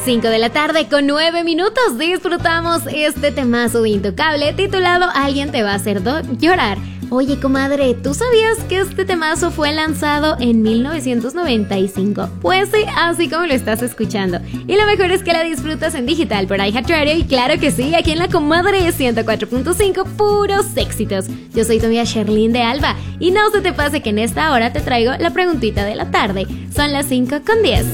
5 de la tarde con 9 minutos disfrutamos este temazo de Intocable titulado Alguien te va a hacer llorar. Oye, comadre, ¿tú sabías que este temazo fue lanzado en 1995? Pues sí, así como lo estás escuchando. Y lo mejor es que la disfrutas en digital por iHeartRadio y claro que sí, aquí en La Comadre 104.5, puros éxitos. Yo soy tu amiga Sherlyn de Alba y no se te pase que en esta hora te traigo la preguntita de la tarde. Son las 5:10.